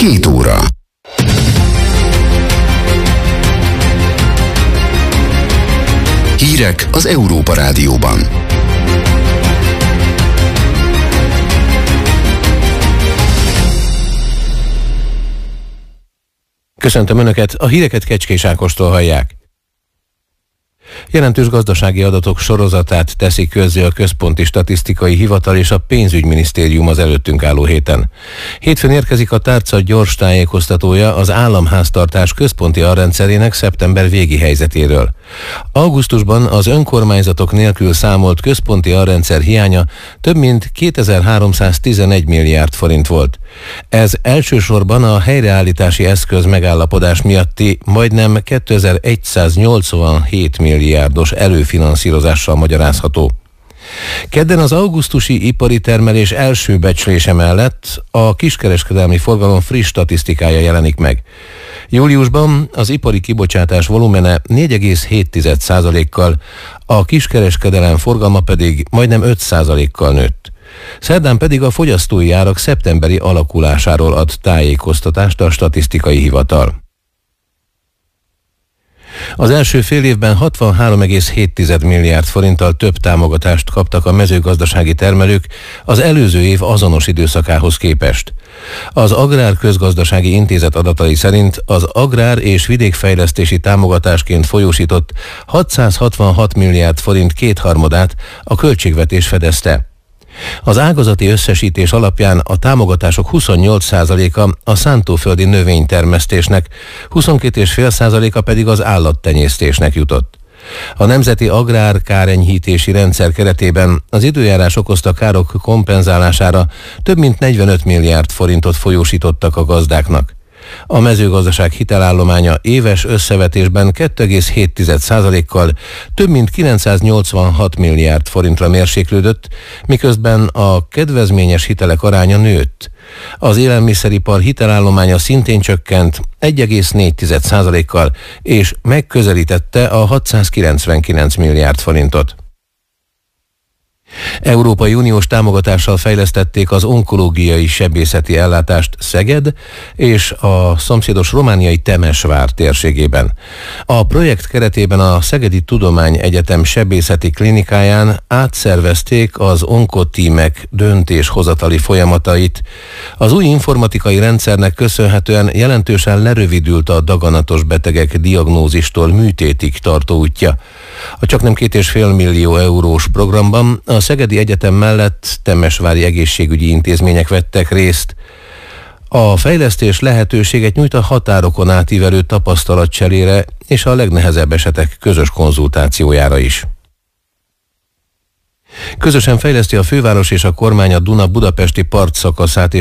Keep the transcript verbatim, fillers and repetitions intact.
Két óra. Hírek az Európa Rádióban. Köszöntöm Önöket, a híreket Kecskés Ákostól hallják. Jelentős gazdasági adatok sorozatát teszik közzé a Központi Statisztikai Hivatal és a Pénzügyminisztérium az előttünk álló héten. Hétfőn érkezik a tárca gyors tájékoztatója az államháztartás központi alrendszerének szeptember végi helyzetéről. Augusztusban az önkormányzatok nélkül számolt központi alrendszer hiánya több mint kétezer-háromszáztizenegy milliárd forint volt. Ez elsősorban a helyreállítási eszköz megállapodás miatti majdnem kétezer-száznyolcvanhét milliárdos előfinanszírozással magyarázható. Kedden az augusztusi ipari termelés első becslése mellett a kiskereskedelmi forgalom friss statisztikája jelenik meg. Júliusban az ipari kibocsátás volumene négy egész hét százalékkal, a kiskereskedelem forgalma pedig majdnem öt százalékkal nőtt. Szerdán pedig a fogyasztói árak szeptemberi alakulásáról ad tájékoztatást a statisztikai hivatal. Az első fél évben hatvanhárom egész hét milliárd forinttal több támogatást kaptak a mezőgazdasági termelők az előző év azonos időszakához képest. Az Agrár Közgazdasági Intézet adatai szerint az agrár és vidékfejlesztési támogatásként folyósított hatszázhatvanhat milliárd forint kétharmadát a költségvetés fedezte. Az ágazati összesítés alapján a támogatások huszonnyolc százaléka a szántóföldi növénytermesztésnek, huszonkét egész öt százaléka pedig az állattenyésztésnek jutott. A Nemzeti Agrár Kárenyhítési Rendszer keretében az időjárás okozta károk kompenzálására több mint negyvenöt milliárd forintot folyósítottak a gazdáknak. A mezőgazdaság hitelállománya éves összevetésben két egész hét százalékkal több mint kilencszáznyolcvanhat milliárd forintra mérséklődött, miközben a kedvezményes hitelek aránya nőtt. Az élelmiszeripar hitelállománya szintén csökkent egy egész négy százalékkal, és megközelítette a hatszázkilencvenkilenc milliárd forintot. Európai Uniós támogatással fejlesztették az onkológiai sebészeti ellátást Szeged és a szomszédos romániai Temesvár térségében. A projekt keretében a Szegedi Tudományegyetem sebészeti klinikáján átszervezték az onkotímek döntéshozatali folyamatait. Az új informatikai rendszernek köszönhetően jelentősen lerövidült a daganatos betegek diagnózistól műtétig tartó útja. A csaknem két és fél millió eurós programban a Szegedi Egyetem mellett temesvári egészségügyi intézmények vettek részt. A fejlesztés lehetőséget nyújt a határokon átívelő tapasztalatcserére és a legnehezebb esetek közös konzultációjára is. Közösen fejleszti a főváros és a kormány a Duna budapesti partszakaszát és